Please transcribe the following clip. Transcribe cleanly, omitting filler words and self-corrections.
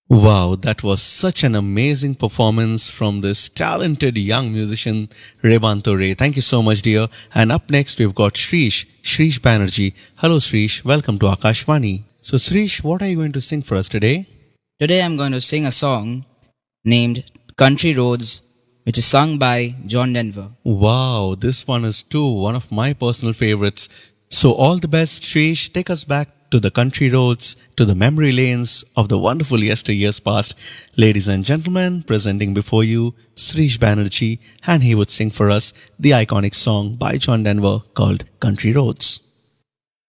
Wow, that was such an amazing performance from this talented young musician, Rebanto Ray. Thank you so much, dear. And up next, we've got Shrish Banerjee. Hello, Shrish. Welcome to Akashvani. So, Shrish, what are you going to sing for us today? Today I'm going to sing a song named Country Roads, which is sung by John Denver. Wow, this one is too one of my personal favorites. So, all the best, Shrish. Take us back to the country roads, to the memory lanes of the wonderful yesteryears past. Ladies and gentlemen, presenting before you Shrish Banerjee, and he would sing for us the iconic song by John Denver called Country Roads.